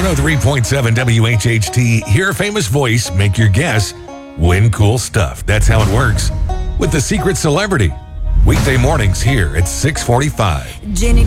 103.7 WHHT. Hear a famous voice, make your guess, win cool stuff. That's how it works with The Secret Celebrity. Weekday mornings here at 6:45. Jenny